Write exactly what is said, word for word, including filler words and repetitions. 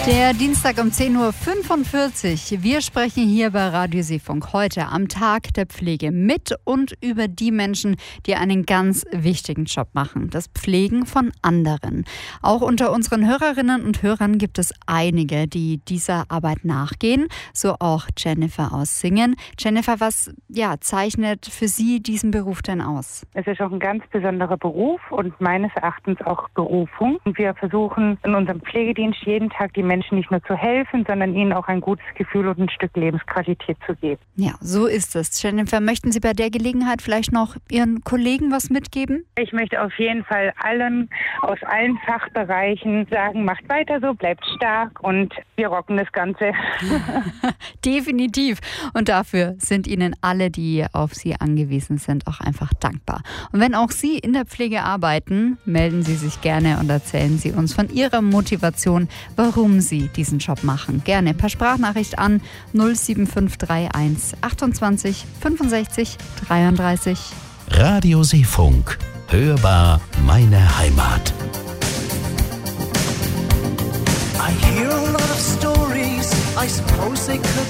Der Dienstag um zehn Uhr fünfundvierzig. Wir sprechen hier bei Radio Seefunk heute am Tag der Pflege mit und über die Menschen, die einen ganz wichtigen Job machen. Das Pflegen von anderen. Auch unter unseren Hörerinnen und Hörern gibt es einige, die dieser Arbeit nachgehen. So auch Jennifer aus Singen. Jennifer, was ja, zeichnet für Sie diesen Beruf denn aus? Es ist auch ein ganz besonderer Beruf und meines Erachtens auch Berufung. Und wir versuchen in unserem Pflegedienst jeden Tag die Menschen nicht nur zu helfen, sondern ihnen auch ein gutes Gefühl und ein Stück Lebensqualität zu geben. Ja, so ist es. Jennifer, möchten Sie bei der Gelegenheit vielleicht noch Ihren Kollegen was mitgeben? Ich möchte auf jeden Fall allen aus allen Fachbereichen sagen, macht weiter so, bleibt stark und wir rocken das Ganze. Definitiv. Und dafür sind Ihnen alle, die auf Sie angewiesen sind, auch einfach dankbar. Und wenn auch Sie in der Pflege arbeiten, melden Sie sich gerne und erzählen Sie uns von Ihrer Motivation, warum Sie diesen Job machen. Gerne per Sprachnachricht an null sieben fünf drei eins achtundzwanzig fünfundsechzig dreiunddreißig. Radio Seefunk. Hörbar meine Heimat. I hear a lot of stories, I suppose they could